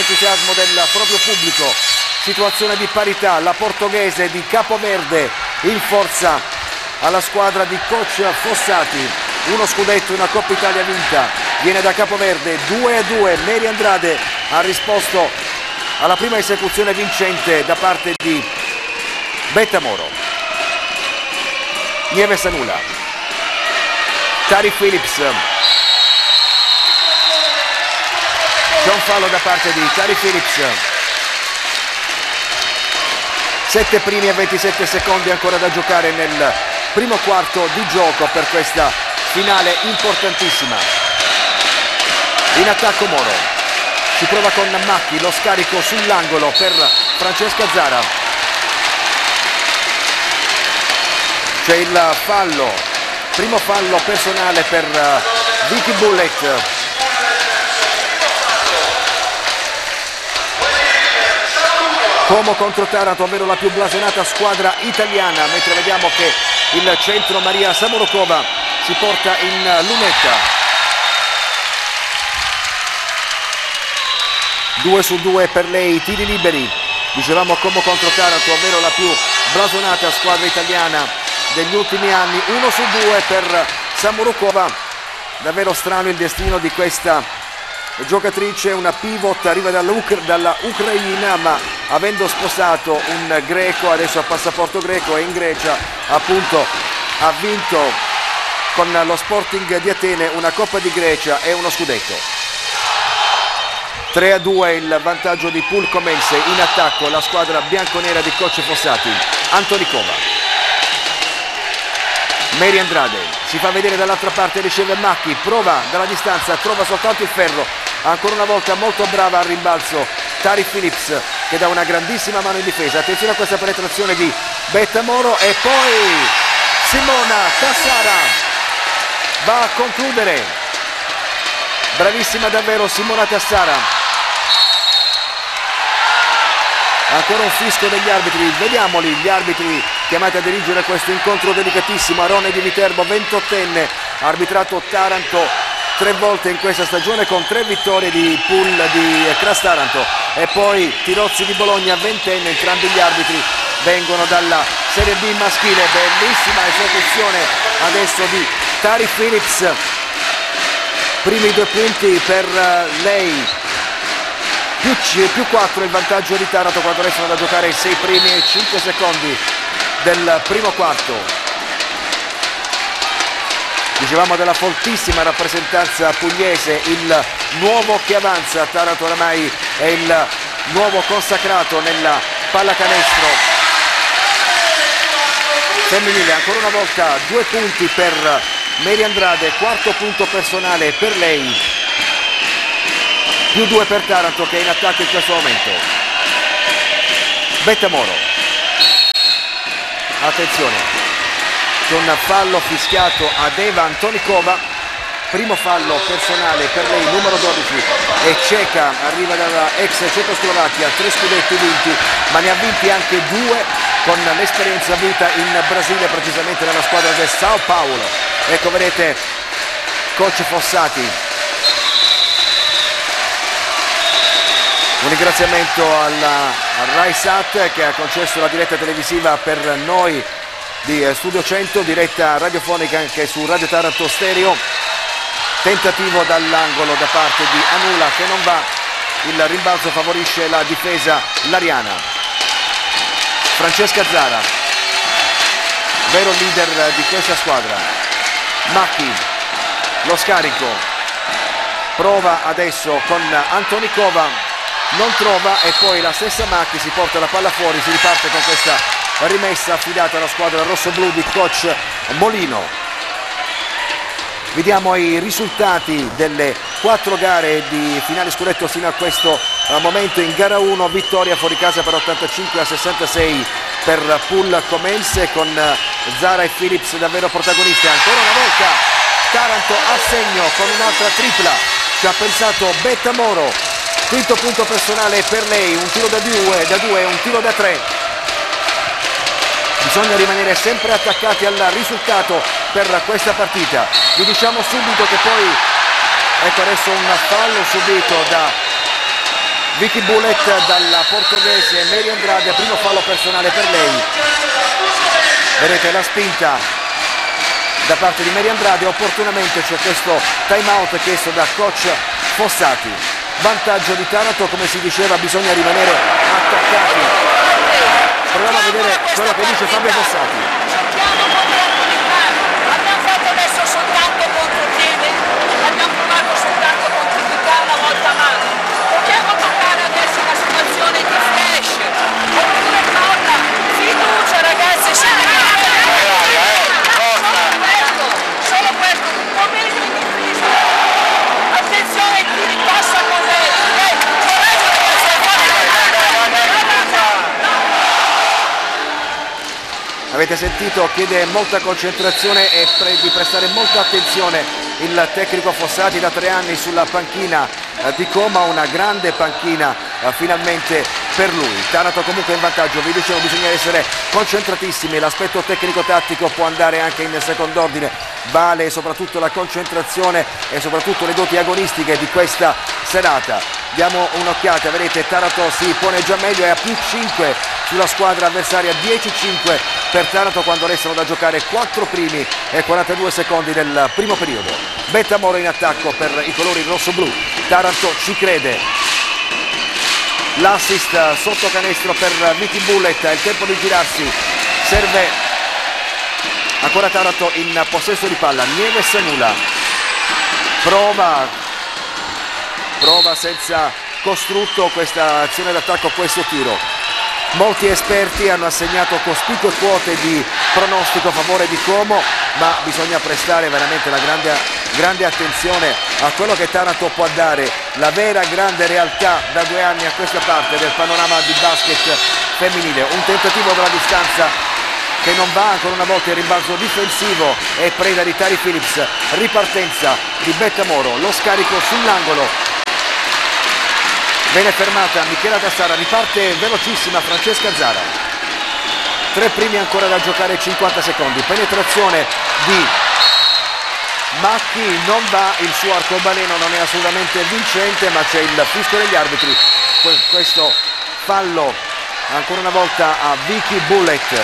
l'entusiasmo del proprio pubblico. Situazione di parità, la portoghese di Capoverde in forza alla squadra di coach Fossati. Uno scudetto, una Coppa Italia vinta, viene da Capoverde. 2-2, Mary Andrade ha risposto alla prima esecuzione vincente da parte di Bettamoro. Nieves Anula, Tari Phillips, c'è un fallo da parte di Tari Phillips. 7 primi e 27 secondi ancora da giocare nel primo quarto di gioco per questa finale importantissima. In attacco Moro, si prova con Macchi, lo scarico sull'angolo per Francesca Zara. C'è il fallo, primo fallo personale per Vicky Bullet. Como contro Taranto, ovvero la più blasonata squadra italiana, mentre vediamo che il centro Maria Samorokova si porta in lunetta. 2 su 2 per lei, tiri liberi. Dicevamo Como contro Taranto, ovvero la più blasonata squadra italiana degli ultimi anni. 1 su 2 per Samorokova. Davvero strano il destino di questa giocatrice, una pivot, arriva dalla Ucraina, ma avendo sposato un greco, adesso ha passaporto greco, e in Grecia appunto ha vinto con lo Sporting di Atene una Coppa di Grecia e uno scudetto. 3-2 il vantaggio di Pulcomense. In attacco la squadra bianconera di coach Fossati. Antonikova, Mary Andrade si fa vedere dall'altra parte, riceve Macchi, prova dalla distanza, trova soltanto il ferro. Ancora una volta molto brava al rimbalzo Tari Phillips, che dà una grandissima mano in difesa. Attenzione a questa penetrazione di Bettamoro, e poi Simona Tassara va a concludere. Bravissima davvero Simona Tassara. Ancora un fischio degli arbitri, vediamoli gli arbitri chiamati a dirigere questo incontro delicatissimo. Arone di Viterbo, 28enne, ha arbitrato Taranto 3 volte in questa stagione con 3 vittorie di pool di Cras Taranto, e poi Tirozzi di Bologna, 20enne, entrambi gli arbitri vengono dalla Serie B maschile. Bellissima esecuzione adesso di Tari Phillips, primi 2 punti per lei. Più 4 il vantaggio di Taranto quando restano da giocare i 6 primi e 5 secondi del primo quarto. Dicevamo della fortissima rappresentanza pugliese, il nuovo che avanza. Taranto oramai è il nuovo consacrato nella pallacanestro femminile. Ancora una volta 2 punti per Mary Andrade, quarto punto personale per lei. Più 2 per Taranto, che è in attacco in questo momento. Bettamoro, attenzione, c'è un fallo fischiato ad Eva Antonikova, primo fallo personale per lei, numero 12, e ceca, arriva dalla ex Cecoslovacchia, 3 scudetti vinti, ma ne ha vinti anche 2 con l'esperienza avuta in Brasile, precisamente nella squadra del Sao Paulo. Ecco, vedete coach Fossati. Un ringraziamento al Rai Sat, che ha concesso la diretta televisiva per noi di Studio 100, diretta radiofonica anche su Radio Taranto Stereo. Tentativo dall'angolo da parte di Anula che non va, il rimbalzo favorisce la difesa lariana. Francesca Zara, vero leader di questa squadra. Macchi, lo scarico, prova adesso con Antonikova, non trova, e poi la stessa Macchi si porta la palla fuori. Si riparte con questa rimessa affidata alla squadra rossoblù di coach Molino. Vediamo i risultati delle 4 gare di finale scudetto fino a questo momento. In gara 1 vittoria fuori casa per 85-66 per Pulcomense, con Zara e Phillips davvero protagonisti. Ancora una volta Taranto a segno con un'altra tripla, ci ha pensato Bettamoro. Quinto punto personale per lei, un tiro da 2 e un tiro da 3. Bisogna rimanere sempre attaccati al risultato per questa partita. Vi diciamo subito che poi, ecco adesso un fallo subito da Vicky Bullet dalla portoghese Mary Andrade, primo fallo personale per lei. Vedete la spinta da parte di Mary Andrade, opportunamente c'è questo time out chiesto da coach Fossati. Vantaggio di Taranto, come si diceva bisogna rimanere attaccati. Proviamo a vedere quello che dice Fabio Fossati. Abbiamo fatto adesso soltanto contropiede, abbiamo provato soltanto contropiede una volta a mano. Dobbiamo toccare adesso una situazione di flash, oppure falta, fiducia ragazzi, solo questo, un po' meglio in difesa. Attenzione, chi ripassa con lei, Avete sentito, chiede molta concentrazione e di prestare molta attenzione il tecnico Fossati, da 3 anni sulla panchina di Como, una grande panchina finalmente per lui. Taranto comunque in vantaggio, vi dicevo bisogna essere concentratissimi, l'aspetto tecnico-tattico può andare anche in secondo ordine, vale soprattutto la concentrazione e soprattutto le doti agonistiche di questa serata. Diamo un'occhiata, vedete Taranto si pone già meglio, è a più 5 sulla squadra avversaria, 10-5 per Taranto quando restano da giocare 4 primi e 42 secondi del primo periodo. Bettamoro in attacco per i colori rosso-blu, Taranto ci crede. L'assist sotto canestro per Vicky Bullet, è il tempo di girarsi, serve ancora Taranto in possesso di palla. Nieves Nula prova senza costrutto questa azione d'attacco, questo tiro. Molti esperti hanno assegnato cospicue quote di pronostico a favore di Como, ma bisogna prestare veramente la grande attenzione a quello che Taranto può dare, la vera grande realtà da 2 anni a questa parte del panorama di basket femminile. Un tentativo dalla distanza che non va, ancora una volta il rimbalzo difensivo e preda di Tari Phillips, ripartenza di Bettamoro, lo scarico sull'angolo. Viene fermata Michela Tassara, riparte velocissima Francesca Zara. 3 primi ancora da giocare, 50 secondi. Penetrazione di Macchi, non va, il suo arcobaleno non è assolutamente vincente, ma c'è il fischio degli arbitri. Questo fallo ancora una volta a Vicky Bullet.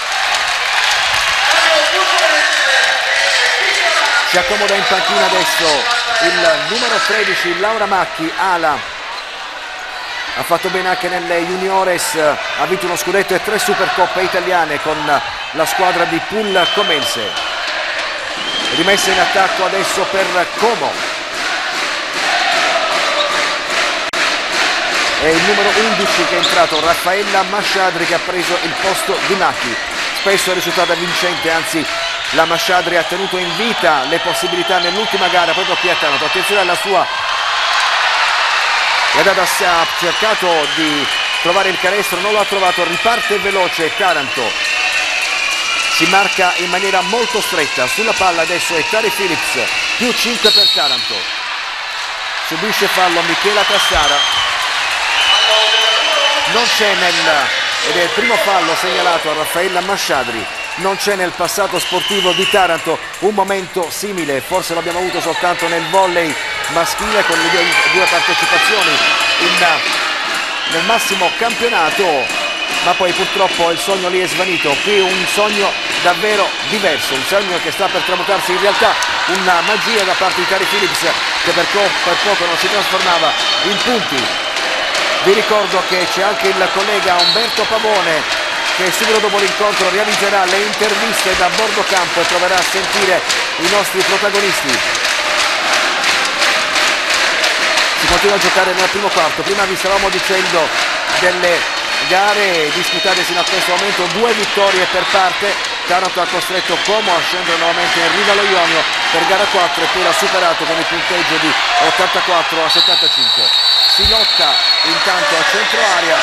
Si accomoda in panchina adesso il numero 13 Laura Macchi, ala. Ha fatto bene anche nelle juniores, ha vinto uno scudetto e 3 supercoppe italiane con la squadra di Pool Comense. Rimessa in attacco adesso per Como. È il numero 11 che è entrato, Raffaella Masciadri, che ha preso il posto di Macchi. Spesso è risultata vincente, anzi la Masciadri ha tenuto in vita le possibilità nell'ultima gara proprio qui a Taranto. Attenzione alla sua. Ha cercato di trovare il canestro, non lo ha trovato, riparte veloce Taranto, si marca in maniera molto stretta, sulla palla adesso è Tari Phillips, più 5 per Taranto, subisce fallo Michela Tassara, non c'è ed è il primo fallo segnalato a Raffaella Masciadri. Non c'è nel passato sportivo di Taranto un momento simile, forse l'abbiamo avuto soltanto nel volley maschile con le 2 partecipazioni nel massimo campionato, ma poi purtroppo il sogno lì è svanito. Qui un sogno davvero diverso, un sogno che sta per tramutarsi in realtà, una magia da parte di Tari Phillips che per poco non si trasformava in punti. Vi ricordo che c'è anche il collega Umberto Pavone che subito dopo l'incontro realizzerà le interviste da bordo campo e proverà a sentire i nostri protagonisti. Si continua a giocare nel primo quarto. Prima vi stavamo dicendo delle gare disputate fino a questo momento, 2 vittorie per parte. Taranto ha costretto Como a scendere nuovamente in riva allo Ionio per gara 4 e poi l'ha superato con il punteggio di 84-75. Si lotta intanto a centro area,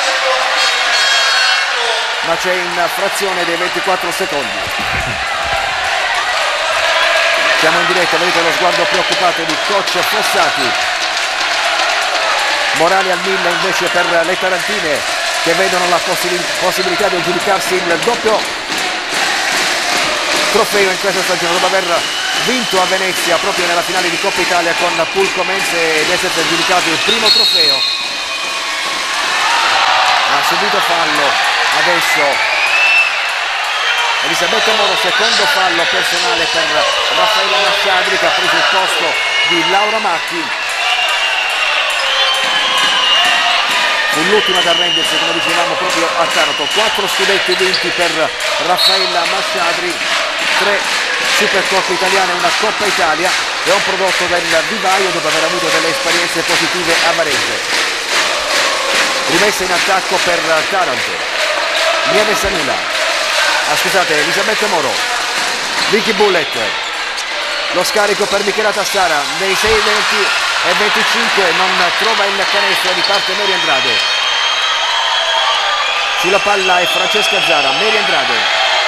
ma c'è infrazione dei 24 secondi. Siamo in diretta, vedete lo sguardo preoccupato di coach Fossati. Morale al 1000 invece per le tarantine, che vedono la possibilità di aggiudicarsi il doppio trofeo in questa stagione, dopo aver vinto a Venezia proprio nella finale di Coppa Italia con Pool Comense ed essersi aggiudicato il primo trofeo. quinto fallo adesso. Elisabetta Moro, secondo fallo personale per Raffaella Masciadri, che ha preso il posto di Laura Macchi. Fu l'ultima ad arrendersi, come dicevamo, proprio a Taranto. 4 scudetti vinti per Raffaella Masciadri, 3 Supercoppe italiane, una Coppa Italia, e un prodotto del vivaio dopo aver avuto delle esperienze positive a Varese. Rimessa in attacco per Taranto. Lieve Sanula. Scusate, Elisabetta Moro. Vicky Bullet. Lo scarico per Michela Tassara. Nei 6:20 e 25 non trova il canestro, di parte Mary Andrade. Sulla palla è Francesca Zara. Mary Andrade.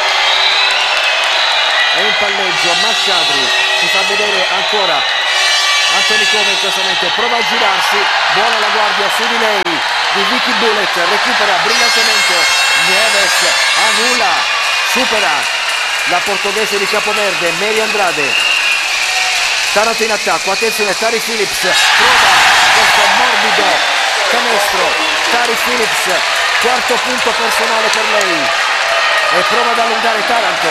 È in palleggio Masciadri. Si fa vedere ancora Antonikova in questo momento. Prova a girarsi. Buona la guardia su di lei di Vicky Bullet. Recupera brillantemente Nieves. Annulla. Supera la portoghese di Capoverde, Mary Andrade. Taranto in attacco, attenzione, Tari Phillips prova questo morbido canestro. Tari Phillips, quarto punto personale per lei, e prova ad allungare Taranto.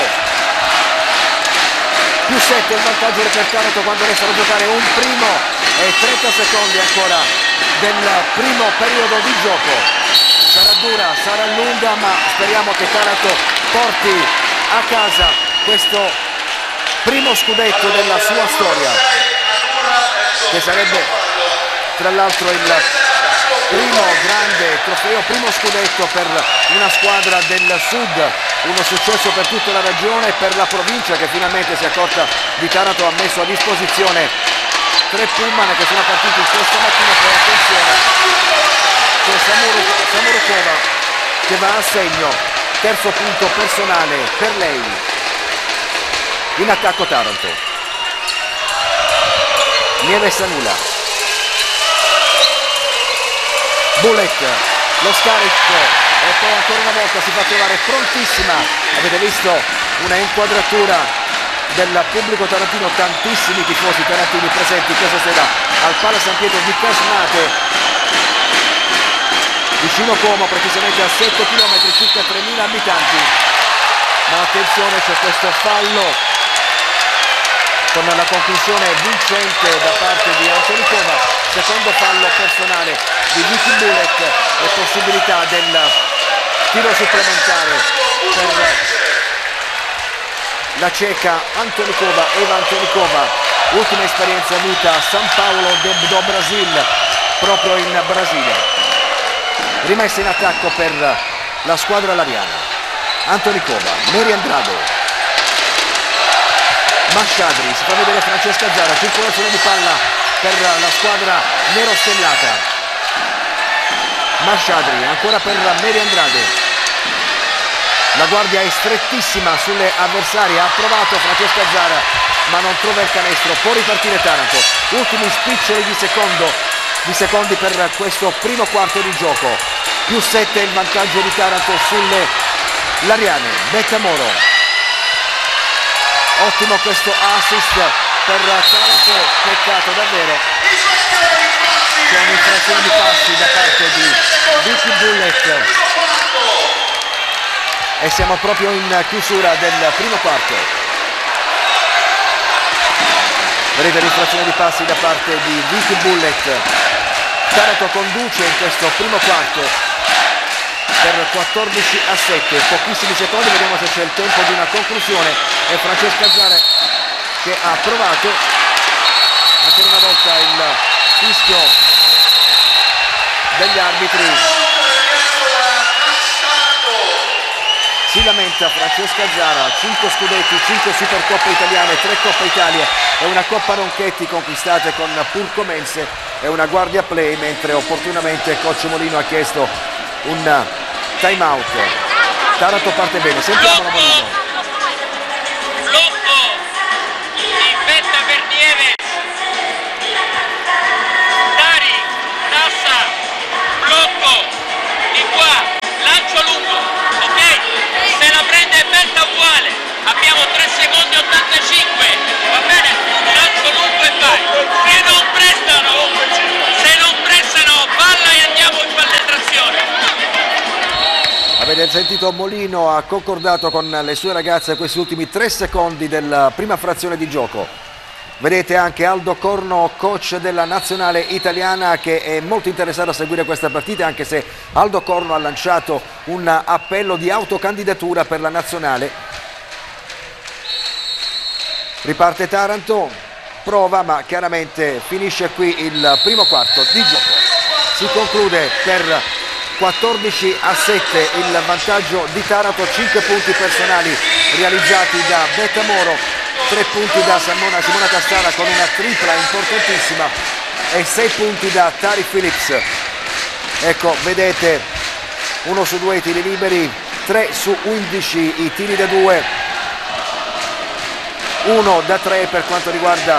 Più 7 il vantaggio per Taranto quando restano a giocare un primo e 30 secondi ancora del primo periodo di gioco. Sarà dura, sarà lunga, ma speriamo che Taranto porti a casa questo primo scudetto della sua storia, che sarebbe tra l'altro il primo grande trofeo, primo scudetto per una squadra del sud, uno successo per tutta la regione e per la provincia, che finalmente si è accorta di Taranto, ha messo a disposizione 3 pullman che sono partiti questa mattina. Per attenzione, c'è Samurukova che va a segno. Terzo punto personale per lei. In attacco Taranto. Nieve Sanula. Bullet, lo scarico, e poi ancora una volta si fa trovare prontissima. Avete visto una inquadratura del pubblico tarantino, tantissimi tifosi tarantini presenti questa sera al Pala San Pietro di Casnate, vicino Como, precisamente a 7 km, circa 3.000 abitanti. Ma attenzione, c'è questo fallo con la conclusione vincente da parte di Antonikova. Secondo fallo personale di Vicky Bullet e possibilità del tiro supplementare per la ceca Antonikova, Eva Antonikova. Ultima esperienza avuta a San Paolo do Brasil, proprio in Brasile. Rimessa in attacco per la squadra lariana. Antonikova, Mary Andrade, Masciadri, si fa vedere Francesca Zara, circolazione di palla per la squadra nerostellata. Masciadri, ancora per Mary Andrade. La guardia è strettissima sulle avversarie, ha provato Francesca Zara ma non trova il canestro. Può ripartire Taranto. Ultimi spiccioli di secondi per questo primo quarto di gioco. Più 7 il vantaggio di Taranto sulle lariane. Becca Moro. Ottimo questo assist per Taranto, peccato davvero. C'è un'infrazione di passi da parte di Vicky Bullet. E siamo proprio in chiusura del primo quarto. Vedete l'infrazione di passi da parte di Vicky Bullet. Taranto conduce in questo primo quarto per 14-7, pochissimi secondi, vediamo se c'è il tempo di una conclusione. E Francesca Zara che ha provato. Ancora una volta il fischio degli arbitri. Si lamenta Francesca Zara, 5 scudetti, 5 Supercoppe italiane, 3 Coppa Italia e una Coppa Ronchetti conquistate con Purcomense e una guardia play, mentre opportunamente Coach Molino ha chiesto un time out. Taranto parte bene, sentiamolo Molino. Blocco di Betta per Nieves. Dari, Tassa, blocco di qua, lancio lungo, ok? Se la prende Betta uguale, abbiamo 3 secondi 85, va bene? Lancio lungo e vai. Se non prestano palla e andiamo in pallettazione. Avete sentito Molino ha concordato con le sue ragazze questi ultimi 3 secondi della prima frazione di gioco. Vedete anche Aldo Corno, coach della nazionale italiana, che è molto interessato a seguire questa partita, anche se Aldo Corno ha lanciato un appello di autocandidatura per la nazionale. Riparte Taranto, prova, ma chiaramente finisce qui il primo quarto di gioco. Si conclude per 14-7 il vantaggio di Taranto, 5 punti personali realizzati da Bettamoro, 3 punti da Simona Tassara con una tripla importantissima e 6 punti da Tari Phillips. Ecco, vedete, 1 su 2 i tiri liberi, 3 su 11 i tiri da 2, 1 da 3 per quanto riguarda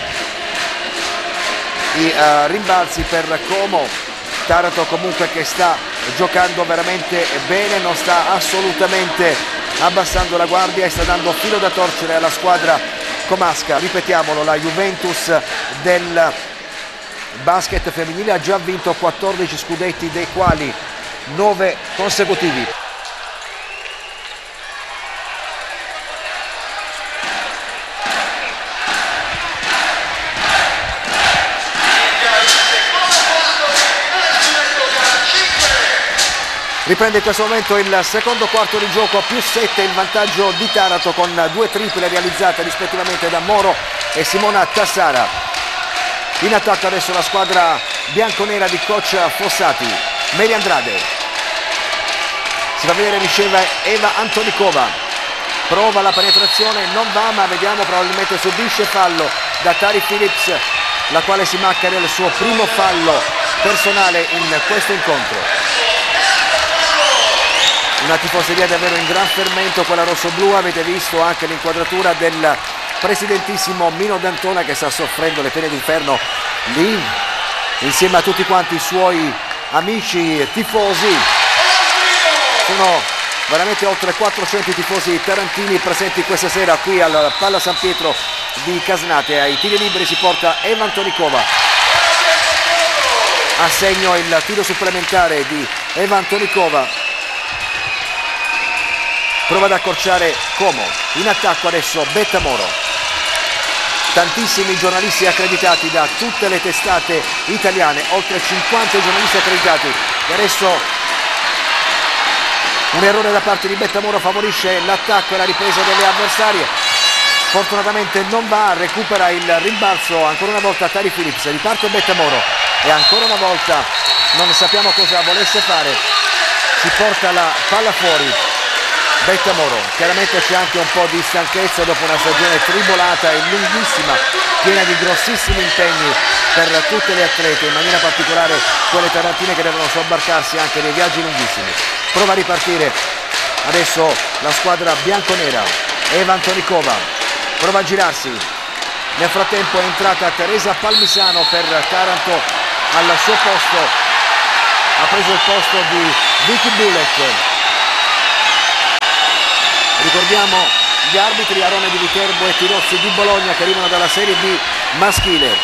i rimbalzi per Como. Taranto comunque che sta giocando veramente bene, non sta assolutamente abbassando la guardia e sta dando filo da torcere alla squadra comasca. Ripetiamolo, la Juventus del basket femminile ha già vinto 14 scudetti, dei quali 9 consecutivi. Riprende in questo momento il secondo quarto di gioco, più 7 il vantaggio di Taranto con 2 triple realizzate rispettivamente da Moro e Simona Tassara. In attacco adesso la squadra bianconera di coach Fossati. Mary Andrade. Si fa vedere, riceve Eva Antonikova. Prova la penetrazione, non va, ma vediamo, probabilmente subisce fallo da Tari Phillips, la quale si macchia del suo primo fallo personale in questo incontro. Una tifoseria davvero in gran fermento, quella rossoblu. Avete visto anche l'inquadratura del presidentissimo Mino D'Antona, che sta soffrendo le pene d'inferno lì insieme a tutti quanti i suoi amici tifosi. Sono veramente oltre 400 tifosi tarantini presenti questa sera qui al Palla San Pietro di Casnate. Ai tiri liberi si porta Eva Antonikova. A segno il tiro supplementare di Eva Antonikova. Prova ad accorciare Como. In attacco adesso Bettamoro. Tantissimi giornalisti accreditati da tutte le testate italiane, oltre 50 giornalisti accreditati. E adesso un errore da parte di Bettamoro favorisce l'attacco e la ripresa delle avversarie. Fortunatamente non va, recupera il rimbalzo ancora una volta Tari Phillips. Riparte Bettamoro e ancora una volta non sappiamo cosa volesse fare. Si porta la palla fuori Bettamoro. Chiaramente c'è anche un po' di stanchezza dopo una stagione tribolata e lunghissima, piena di grossissimi impegni per tutte le atlete, in maniera particolare quelle tarantine che devono sobbarcarsi anche dei viaggi lunghissimi. Prova a ripartire adesso la squadra bianconera. Eva Antonikova prova a girarsi. Nel frattempo è entrata Teresa Palmisano per Taranto al suo posto. Ha preso il posto di Vicky Bullet. Ricordiamo gli arbitri: Arone di Viterbo e Tirozzi di Bologna, che arrivano dalla Serie B maschile.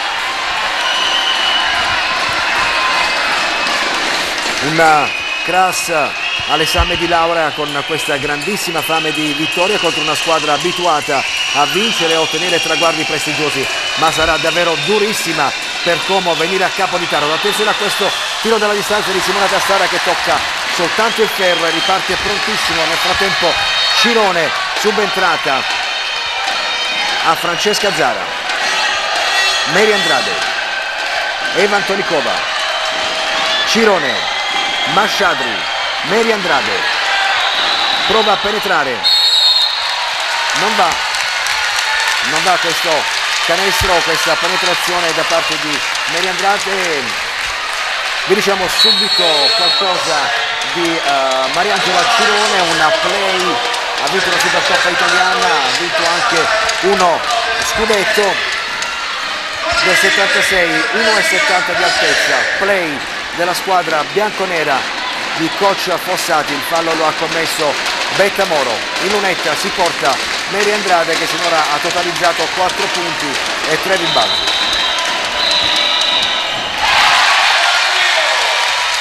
Una crass all'esame di laurea con questa grandissima fame di vittoria contro una squadra abituata a vincere e a ottenere traguardi prestigiosi, ma sarà davvero durissima per Como venire a capo di Taranto. Attenzione a questo tiro dalla distanza di Simona Tassara, che tocca soltanto il ferro e riparte prontissimo. Nel frattempo Cirone, subentrata a Francesca Zara. Mary Andrade, Eva Antonikova, Cirone, Mashadri, Mary Andrade, prova a penetrare, non va questo canestro, questa penetrazione da parte di Mary Andrade. Vi diciamo subito qualcosa di Mariangela Cirone, una play, ha vinto la Supercoppa italiana, ha vinto anche uno scudetto del 76, 1,70 di altezza, play della squadra bianconera di coach Fossati. Il fallo lo ha commesso Bettamoro. In lunetta si porta Mary Andrade, che sinora ha totalizzato 4 punti e 3 rimbalzi.